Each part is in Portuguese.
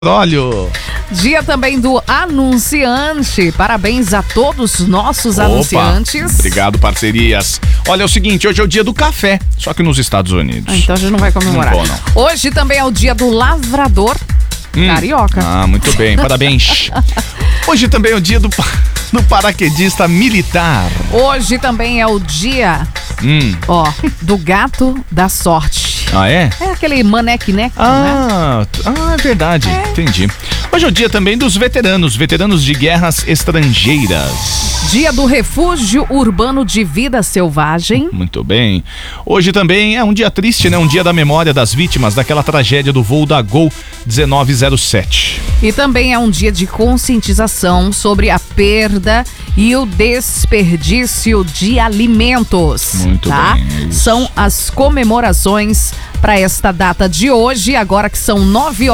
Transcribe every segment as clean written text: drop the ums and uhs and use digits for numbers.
Olho. Dia também do anunciante. Parabéns a todos os nossos anunciantes. Obrigado, parcerias. Olha, é o seguinte, hoje é o dia do café, só que nos Estados Unidos. Então a gente não vai comemorar. Não vou, não. Hoje também é o dia do lavrador carioca. Ah, muito bem, parabéns. Hoje também é o dia do paraquedista militar. Hoje também é o dia, do gato da sorte. Ah, é? É aquele maneque-neque, né? É verdade, entendi. Hoje é o dia também dos veteranos de guerras estrangeiras. Dia do refúgio urbano de vida selvagem. Muito bem. Hoje também é um dia triste, né? Um dia da memória das vítimas daquela tragédia do voo da Gol 1907. E também é um dia de conscientização sobre a perda e o desperdício de alimentos. Muito bem, é isso. São as comemorações para esta data de hoje, agora que são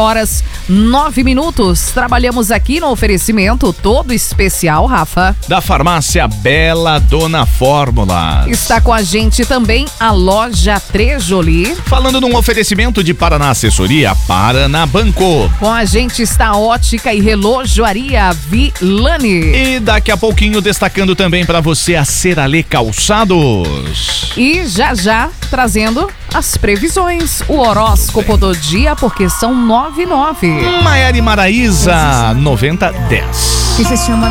9h09. Trabalhamos aqui no oferecimento todo especial, Rafa. Da farmácia Bela Dona Fórmula. Está com a gente também a loja Trejoli. Falando num oferecimento de Paraná Assessoria, Paraná Banco. Com a gente está a Ótica e Relojoaria Vilani. E daqui a pouquinho destacando também para você a Ceralê Calçados. E já trazendo as previsões, o horóscopo do dia, porque são 9h09. Maiara e Maraísa, 9010. Que se chama